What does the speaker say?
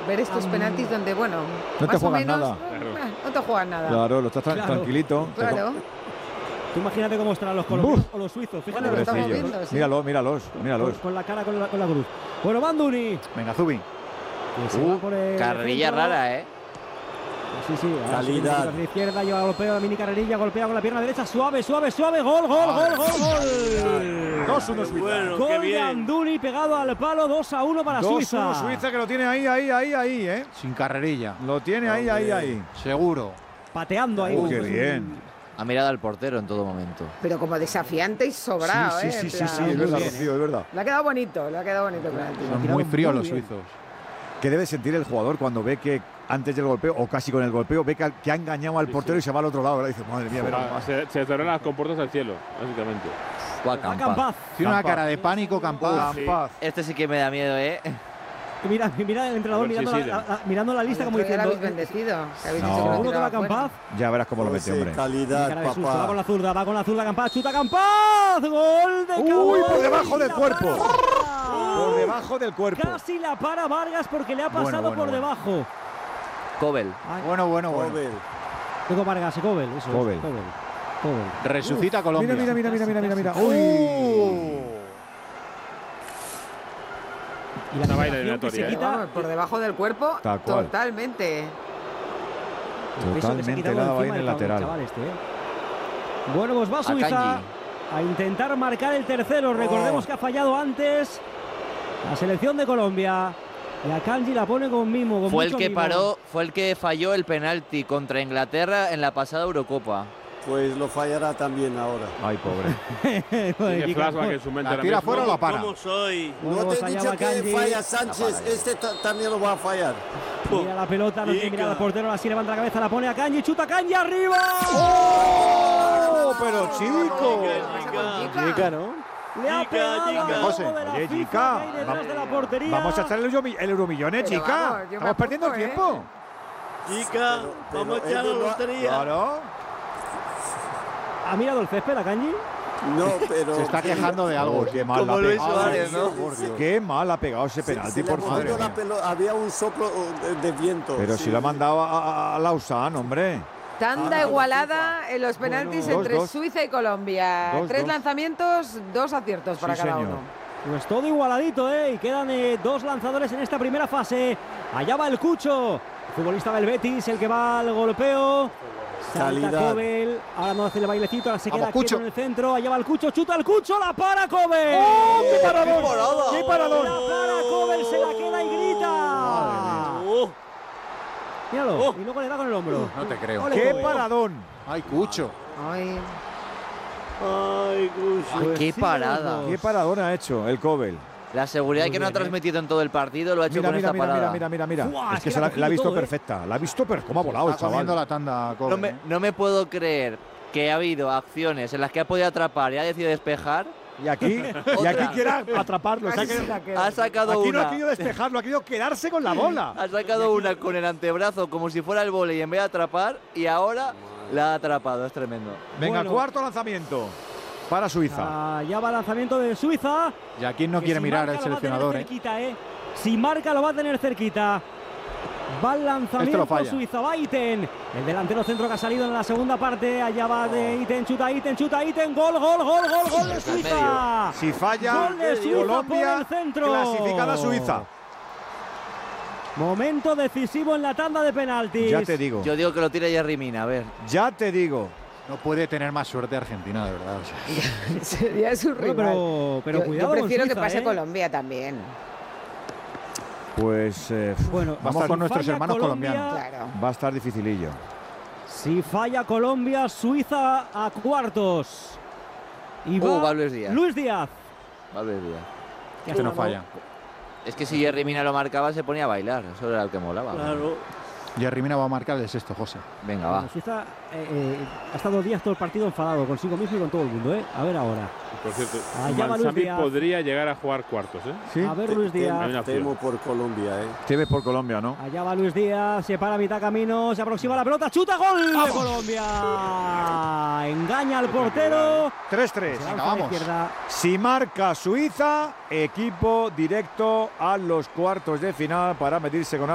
ver estos penaltis donde, bueno, no más te o juegas menos, nada. no te juegas nada. Claro, lo estás tranquilito. Claro. Tú imagínate cómo estarán los colombianos o los suizos. Fíjate Bueno, lo lo estamos Pobrecillos. viendo, sí. Míralos. con la cara, con la cruz. Bueno, Banduni. Venga, Zubi. Que se va por el Carrerilla centro. rara, ¿eh? Sí, Calidad. A la izquierda, lleva golpeo, la mini carrerilla, golpea con la pierna derecha, suave, gol. 2-1 Suiza. Bueno, qué Gol de bien. Anduni pegado al palo, 2-1 para 2-1 Suiza. Suiza, que lo tiene ahí, Sin carrerilla. Lo tiene ahí. Seguro. Pateando ahí. Qué bien. Ha mirado al portero en todo momento. Pero como desafiante y sobrado, Sí, ¿eh? sí, En sí, plan, sí, es verdad, Rocío, es verdad. Le ha quedado bonito el penalti. Son tiraron muy fríos muy los bien. suizos. ¿Qué debe sentir el jugador cuando ve que antes del golpeo, o casi con el golpeo, ve que ha engañado al portero y se va al otro lado? Ahora dice, madre mía, verás más. Se cerraron las compuertas al cielo, básicamente. Buah, Va Campaz. Campaz. Tiene una Campaz. cara de pánico, Campaz. Campaz. Este sí que me da miedo, ¿eh? Mira el entrenador A ver si mirando, siguen. mirando la lista como Ya lo diciendo. habéis bendecido. que habéis No. dicho que lo Seguro que va tiraba fuera. Campaz. Ya verás cómo lo mete, hombre. Calidad, Cara de susto, papá. va con la zurda Campaz, chuta Campaz, gol de Campaz. Uy, por debajo del La cuerpo. para Vargas. Por debajo del cuerpo. Casi la para Vargas porque le ha pasado Bueno. por debajo. Cobel. Ay, Bueno. Joven. Digo Vargas y Cobel, eso Cobel. es, Cobel. Resucita Colombia. Mira. Uy. Y la Una baila liberación que se eliminatoria, ¿eh? quita, Vamos, por debajo del cuerpo, Tal cual. totalmente. el peso que se ha Totalmente quitado helado ahí encima en el del lateral. chaval este, ¿eh? Bueno, pues va Suiza Akanji. a intentar marcar el tercero. Recordemos que ha fallado antes la selección de Colombia. Y Akanji la pone con mimo. Con Fue el mucho que mimo. fue el que falló el penalti contra Inglaterra en la pasada Eurocopa. Pues lo fallará también ahora. Ay, pobre. Tiene flashback en su mente. La ahora tira mismo. fuera o la para. ¿Cómo soy? Bueno, No te pues he allá dicho va que Akanji. falla Sánchez. Este también lo va a fallar. Mira la pelota, no tiene que mirar al portero, así levanta la cabeza, la pone a Akanji, chuta Akanji arriba. ¡Oh! Pero chico. Chica, ¿no? Le ha Chica, pegado chica. al José, logo de la oye, FIFA chica, que hay detrás de la portería. Vamos a echar el Euromillones, Pero chica. vamos, yo me Estamos perdiendo el apunto, ¿eh? tiempo. Chica, vamos a echar la lotería. Claro. ¿Ha mirado el césped Akanji? No, pero. Se está quejando de algo. Qué mal la ha Como Luis pegado. Suárez, ¿no? Por Dios. Qué mal ha pegado ese penalti, Se le por ha favor. movido la pelota, había un soplo de viento. Pero sí. si lo ha mandado a Lausanne, hombre. Tanda igualada en los penaltis Bueno, entre 2-2. Suiza y Colombia. 2-2. 3 lanzamientos, 2 aciertos para Sí, cada señor. uno. Pues todo igualadito, ¿eh? Y quedan 2 lanzadores en esta primera fase. Allá va el Cucho, el futbolista del Betis, el que va al golpeo. Salta Calidad. Cobel, ahora no hace el bailecito, ahora se Vamos, queda quieto Cucho. en el centro. Allá va el Cucho, chuta el Cucho, la para Cobel. ¡Oh, qué paradón! ¡Qué La paradón! para Cobel, se la queda y grita. Oh, Míralo, y luego le da con el hombro. No te creo. Ole, ¡Qué Cobel. paradón! Ay, Cucho. Ay, ay, Cucho. Pues ¡Qué sí, parada! los ¡Qué dos. paradón ha hecho el Cobel! La seguridad Muy que no ha bien, ¿eh? transmitido en todo el partido lo ha hecho Mira, con mira, esta mira, parada. mira. Buah, Es que es se que la la ha ha visto cogido todo, perfecta. La ha visto, pero cómo ha volado el Está comiendo chaval. la tanda, Cobel. No me puedo creer que ha habido acciones en las que ha podido atrapar y ha decidido despejar. Y aquí quiere atraparlo. O sea que Ha sacado aquí no ha una. querido despejarlo, ha querido quedarse con la bola. Ha sacado una con el antebrazo como si fuera el vóley en vez de atrapar y ahora la ha atrapado. Es tremendo. Venga, Bueno. cuarto lanzamiento para Suiza. Ya va el lanzamiento de Suiza. Y aquí no Que quiere si mirar marca el lo va a seleccionador, tener ¿eh? cerquita, ¿eh? Si marca lo va a tener cerquita. Va el lanzamiento falla. Suiza, va Iten. El delantero centro que ha salido en la segunda parte. Allá va de Iten, chuta Iten. Gol de Suiza. Si falla, Gol de Suiza por Colombia el centro. clasificada Suiza. Momento decisivo en la tanda de penaltis. Ya te digo, Yo digo que lo tire Jerry Mina, a ver. ya te digo. No puede tener más suerte Argentina, de verdad. O sea, sería su Bueno, rival. pero yo cuidado con prefiero que Suiza, pase ¿eh? Colombia también. Pues Bueno, Vamos si con nuestros falla hermanos Colombia, colombianos. Claro. va a estar dificilillo. Si falla Colombia, Suiza a cuartos. Y va Luis Díaz. Luis Díaz. Vale, Díaz. Este no falla. Es que si Jerry Mina lo marcaba se ponía a bailar. Eso era lo que molaba. Claro. Jerry Mina va a marcar el sexto, José. Venga, va. Bueno, Suiza ha estado Díaz todo el partido enfadado consigo mismo y con todo el mundo, ¿eh? A ver ahora. Por cierto, Allá va Luis Mansami Díaz. podría llegar a jugar cuartos, ¿eh? ¿Sí? A ver Luis Díaz. Hay una opción. Temo por Colombia, Te ves por Colombia, ¿no? Allá va Luis Díaz, se para a mitad camino, se aproxima la pelota, chuta, gol de Colombia. Engaña al portero. 3-3. Se lanza a la vamos. izquierda. Si marca Suiza, equipo directo a los cuartos de final para medirse con